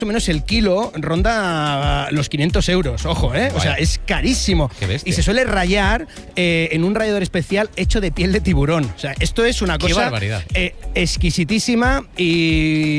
o menos el kilo ronda los 500 euros, ojo, ¿eh? O sea, es carísimo. Qué bestia. Y se suele rayar en un rallador especial hecho de piel de tiburón. O sea, esto es una cosa barbaridad. exquisitísima y